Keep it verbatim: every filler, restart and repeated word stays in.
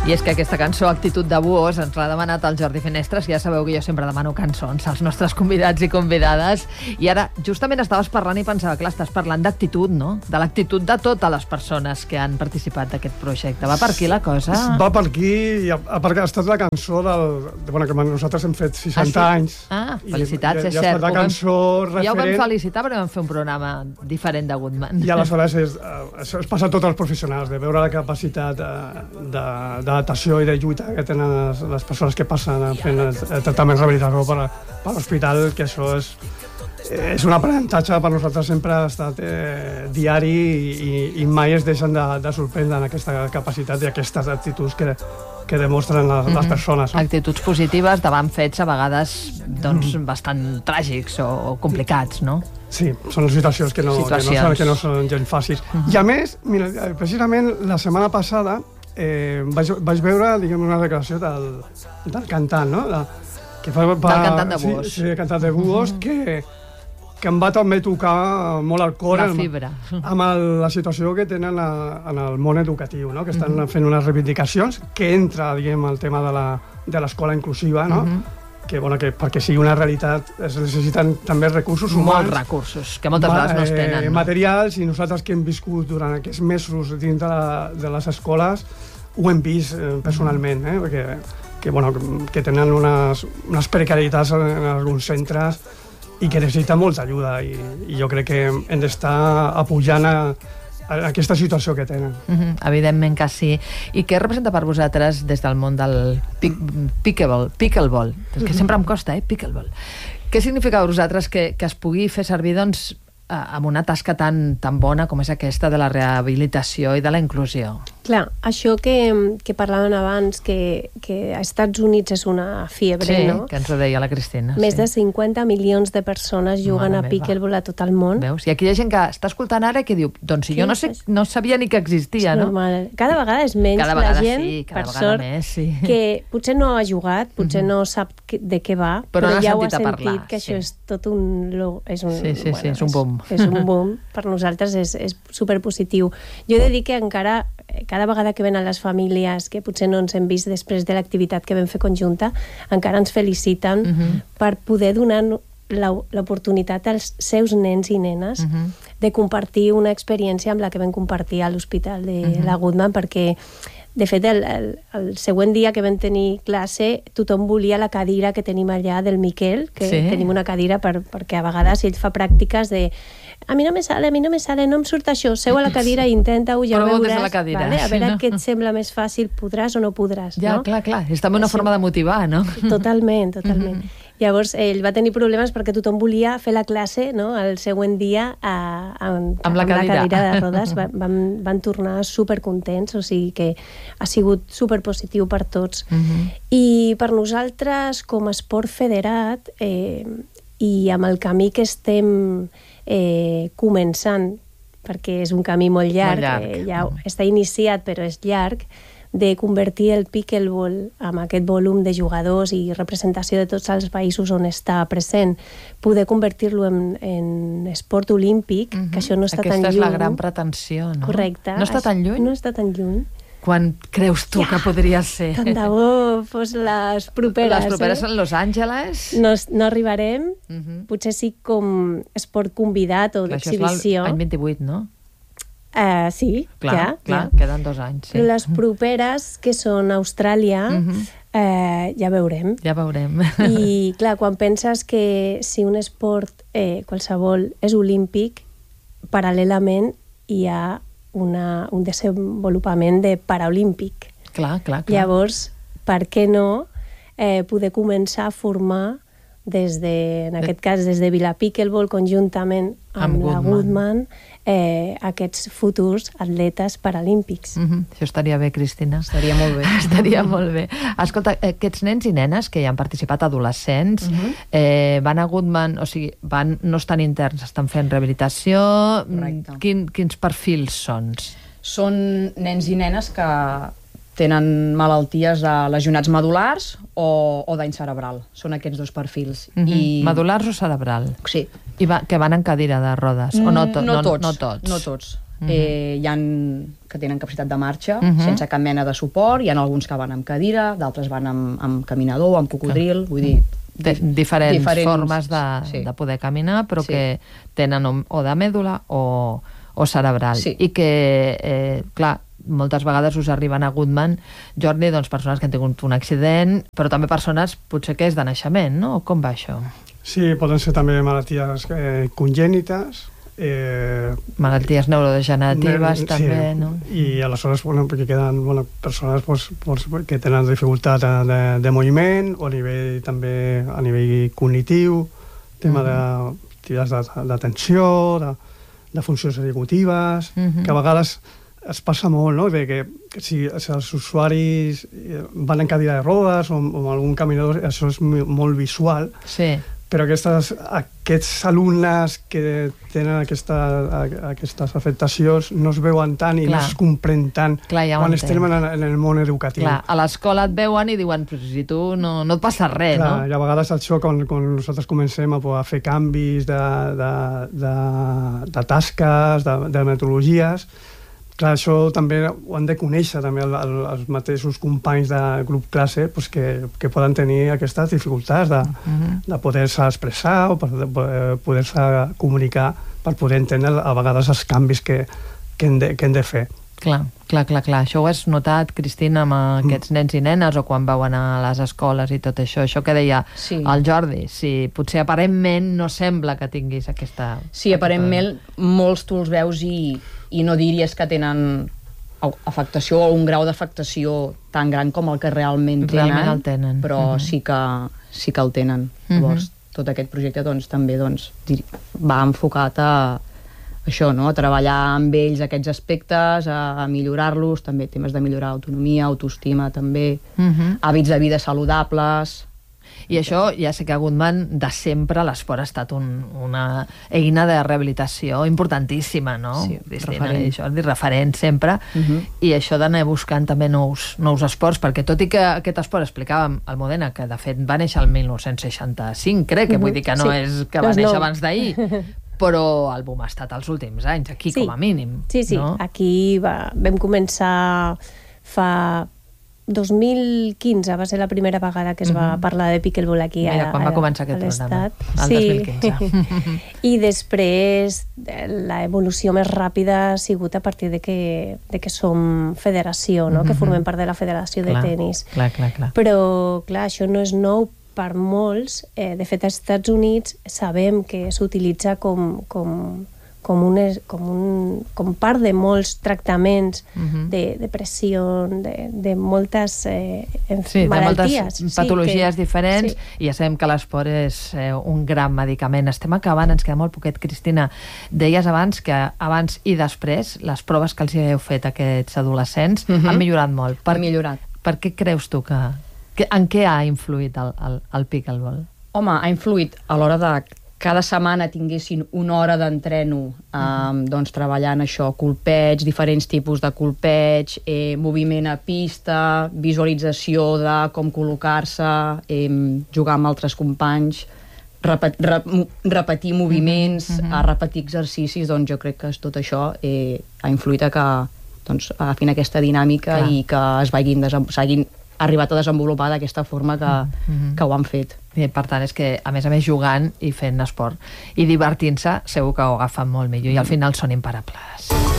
I és que aquesta cançó, Actitud de Buhos, ens l'ha demanat el Jordi Finestres. Ja sabeu que jo sempre demano cançons als nostres convidats i convidades. I ara, justament estaves parlant i pensava, clar, estàs parlant d'actitud, no? De l'actitud de totes les persones que han participat d'aquest projecte. Va per aquí la cosa? Va per aquí, i ha, ha estat la cançó del... Bueno, que nosaltres hem fet seixanta ah, sí? anys. Ah, felicitats, i, és i cert. La cançó vam, referent... Ja ho vam felicitar, però vam fer un programa diferent de Goodman. I aleshores és, és, és passa a tots els professionals, de veure la capacitat d'adaptació i de lluita que tenen les, les persones que passen fent el, el tractament rehabilitador per, per l'hospital, que això és, és un aprenentatge per nosaltres, sempre ha estat eh, diari i, i, i mai es deixen de, de sorprendre en aquesta capacitat i aquestes actituds que, que demostren les, mm-hmm. les persones. No? Actituds positives davant fets a vegades doncs, mm. bastant tràgics o, o complicats, no? Sí, són situacions que no, situacions. Que no, que no són gens fàcils. Mm-hmm. I a més, mira, precisament la setmana passada eh, vaig, vaig veure, diguem, una declaració del, del cantant, no? La, que fa, va, del cantant de Buhos. Sí, sí, el cantant de Buhos, mm-hmm. que que em va també tocar molt al cor la fibra. amb, amb el, la situació que tenen a, en el món educatiu, no? Que estan mm-hmm. fent unes reivindicacions, que entra, diguem, el tema de l'escola inclusiva, no? Mm-hmm. que, bueno, que perquè sigui una realitat es necessiten també recursos humans. Molts recursos, que moltes vegades no es tenen. No? Materials, i nosaltres que hem viscut durant aquests mesos dins de, la, de les escoles ho hem vist eh, personalment, eh? Perquè que, bueno, que tenen unes, unes precarietats en, en alguns centres i que necessita molta ajuda, i, i jo crec que hem d'estar apujant a, a aquesta situació que tenen. Mm-hmm, evidentment que sí. I què representa per vosaltres des del món del pic, pickleball? Pickleball. És que sempre em costa, eh? Pickleball. Què significa per vosaltres que, que es pugui fer servir, doncs, amb una tasca tan, tan bona com és aquesta de la rehabilitació i de la inclusió? Clar, això que, que parlaven abans, que, que a Estats Units és una fiebre, sí, no? Que ens ho deia la Cristina. Més sí. de cinquanta milions de persones juguen Mare a pickleball a tot el món. Veus? I aquí hi ha gent que està escoltant ara i que diu, doncs si sí, jo no, sé, no sabia ni que existia, és no? Normal. Cada vegada és menys cada vegada la gent, sí, cada per vegada sort, més, sí. que potser no ha jugat, potser mm-hmm. no sap de què va, però, però ja ho ha sentit parlar, que sí. això és tot un... És un sí, sí, bueno, sí, és un boom. És, és un boom. Per nosaltres és, és superpositiu. Jo he de dir que encara, cada vegada que venen les famílies, que potser no ens hem vist després de l'activitat que vam fer conjunta, encara ens feliciten uh-huh. per poder donar l'oportunitat als seus nens i nenes uh-huh. de compartir una experiència amb la que vam compartir a l'hospital de uh-huh. la Goodman, perquè de fet, el, el, el següent dia que vam tenir classe, tothom volia la cadira que tenim allà del Miquel, que sí. tenim una cadira per, perquè a vegades ell fa pràctiques de a mi no me sale, a mi no me sale, no em surt això, seu a la cadira i intenta-ho, ja però veuràs, la cadira, vale? A sí, veure no? què et sembla més fàcil, podràs o no podràs, ja, no? clar, clar, és també una sí. forma de motivar, no? Totalment, totalment. Mm-hmm. Llavors, ell va tenir problemes perquè tothom volia fer la classe, no?, el següent dia a, a, amb, amb la la cadira de rodes. van, van, van tornar supercontents, o sigui que ha sigut superpositiu per tots. Mm-hmm. I per nosaltres, com a esport federat, eh, i amb el camí que estem eh, començant, perquè és un camí molt llarg, molt llarg. Eh, ja està iniciat però és llarg, de convertir el pickleball amb aquest volum de jugadors i representació de tots els països on està present, poder convertir-lo en, en esport olímpic, mm-hmm. que això no està Aquesta tan lluny. Aquesta és la gran pretensió, no? Correcte. No està tan lluny? No està tan lluny. Quan creus tu ja, que podria ser? Tant de bo fos les properes. Les properes eh? són Los Angeles? No, no arribarem. Uh-huh. Potser sí com esport convidat o d'exhibició. Això és l'any vint-i-vuit, no? Uh, sí, clar, ja. Clar, ja. queden dos anys. Sí. Les properes, que són Austràlia, uh-huh. eh, ja veurem. Ja veurem. I, clar, quan penses que si un esport, eh, qualsevol, és olímpic, paral·lelament hi ha una, un desenvolupament de paraolímpic. Clar, clar, clar. Llavors, per què no eh, poder començar a formar des de, en aquest cas, des de Vila Pickleball, conjuntament amb, amb la Goodman, eh, aquests futurs atletes paralímpics. Mm-hmm. Això estaria bé, Cristina. Estaria molt bé. Estaria molt bé. Escolta, aquests nens i nenes que hi han participat, adolescents, mm-hmm. eh, van a Goodman, o sigui, van, no estan interns, estan fent rehabilitació. Correcte. Quin, quins perfils són? Són nens i nenes que tenen malalties de lesionats medul·lars o, o dany cerebral. Són aquests dos perfils. Mm-hmm. I... Medul·lars o cerebral? Sí. I va, que van en cadira de rodes? O no, to no, no, tots, no tots? No tots. eh, hi ha que tenen capacitat de marxa, Uh -huh. sense cap mena de suport, hi ha alguns que van amb cadira, d'altres van amb, amb caminador, amb cocodril, vull dir... De, diferents, diferents formes de, sí. de poder caminar, però sí. que tenen o, o de mèdula o, o cerebral. Sí. I que, eh, clar, moltes vegades us arriben a Goodman, Jordi, doncs persones que han tingut un accident, però també persones potser que és de naixement, no? Com va això? Sí, poden ser també malalties eh, congènites, eh, malalties neurodegeneratives sí, també, no? I aleshores, bueno, perquè queden bueno, persones pues, pues, que tenen dificultat de, de moviment o a nivell també a nivell cognitiu, tema uh-huh. d'activitats d'atenció, de, de funcions executives, uh-huh. que a vegades es passa molt, no?, de que, que si, si els usuaris van en cadira de rodes o, o amb algun caminador, això és molt visual, sí. però aquestes, aquests alumnes que tenen aquesta, aquestes afectacions no es veuen tant i Clar. no es comprèn tant Clar, ja quan estem en, en el món educatiu. Clar, a l'escola et veuen i diuen, però si tu no, no et passa res, Clar, no? I a vegades això, quan, quan nosaltres comencem a, a fer canvis de, de, de, de tasques, de, de metodologies, clar, això també ho han de conèixer també el, el, els mateixos companys de grup classe pues, que, que poden tenir aquestes dificultats de, uh-huh. de poder-se expressar o per de poder-se comunicar per poder entendre a vegades els canvis que, que, hem, de, que hem de fer. Clar, clar, clar, clar. Això ho has notat, Cristina, amb aquests nens i nenes o quan vau anar a les escoles i tot això? Això que deia sí. el Jordi, si potser aparentment no sembla que tinguis aquesta... Sí, aparentment molts tu els veus i, i no diries que tenen afectació o un grau d'afectació tan gran com el que realment tenen, realment el tenen. però uh-huh. sí, que, sí que el tenen. Uh-huh. Llavors, tot aquest projecte doncs, també doncs, va enfocat a això, no? A treballar amb ells aquests aspectes, a, a millorar-los, també temes de millorar autonomia, autoestima també, uh-huh. hàbits de vida saludables. I això, ja sé que a Goodman de sempre l'esport ha estat un, una eina de rehabilitació importantíssima, no? Sí, Cristina, referent. I Jordi, referent sempre, uh-huh. i això d'anar buscant també nous, nous esports, perquè tot i que aquest esport, explicàvem al Modena, que de fet va néixer el mil nou-cents seixanta-cinc, crec, que uh-huh. vull dir que no sí. és que va doncs néixer no. abans d'ahir, però el boom ha estat els últims anys, aquí sí. com a mínim. Sí, sí, no? aquí va, vam començar fa dos mil quinze, va ser la primera vegada que es va uh-huh. parlar de pickleball aquí. Mira, a, quan va a, començar aquest programa, el sí. dos mil quinze. I després la evolució més ràpida ha sigut a partir de que, de que som federació, no? Uh-huh. Que formem part de la federació clar, de tenis. Clar, clar, clar. Però, clar, això no és nou per molts. Eh, de fet, als Estats Units sabem que s'utilitza com, com, com, un, com, un, com part de molts tractaments uh-huh. de depressió, de, de moltes eh, sí, malalties. De moltes patologies sí, que, diferents, sí. i ja sabem que l'esport és eh, un gran medicament. Estem acabant, ens queda molt poquet, Cristina. Deies abans que abans i després les proves que els heu fet a aquests adolescents uh-huh. han millorat molt. Per, han millorat. Per què creus tu que... que en què ha influït el, el, el pickleball? Home, ha influït a l'hora de cada setmana tinguessin una hora d'entreno eh, uh-huh. doncs treballant això, colpeig, diferents tipus de colpeig, eh, moviment a pista, visualització de com col·locar-se, eh, jugar amb altres companys, repet, rep, repetir moviments, uh-huh. a repetir exercicis, doncs jo crec que tot això eh, ha influït a que doncs, agafin aquesta dinàmica Clar. I que es vagin s'hagin arribat a desenvolupar d'aquesta forma que, uh-huh. que ho han fet. I per tant, és que, a més a més, jugant i fent esport i divertint-se, segur que ho agafen molt millor i al final són imparables.